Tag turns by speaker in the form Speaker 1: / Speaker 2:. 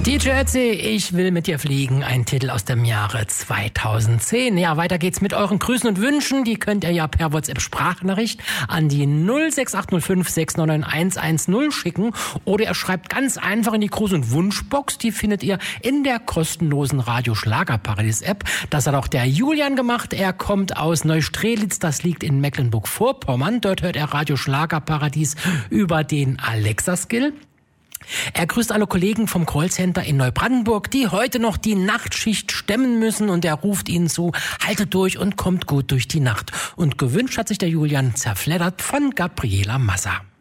Speaker 1: DJ Ötzi, ich will mit dir fliegen, ein Titel aus dem Jahre 2010. Ja, weiter geht's mit euren Grüßen und Wünschen. Die könnt ihr ja per WhatsApp-Sprachnachricht an die 06805 699 110 schicken. Oder ihr schreibt ganz einfach in die Gruß- und Wunschbox. Die findet ihr in der kostenlosen Radio-Schlagerparadies-App. Das hat auch der Julian gemacht. Er kommt aus Neustrelitz, das liegt in Mecklenburg-Vorpommern. Dort hört er Radio Schlagerparadies über den Alexa-Skill. Er grüßt alle Kollegen vom Callcenter in Neubrandenburg, die heute noch die Nachtschicht stemmen müssen, und er ruft ihnen zu: haltet durch und kommt gut durch die Nacht. Und gewünscht hat sich der Julian Zerfleddert von Gabriela Massa.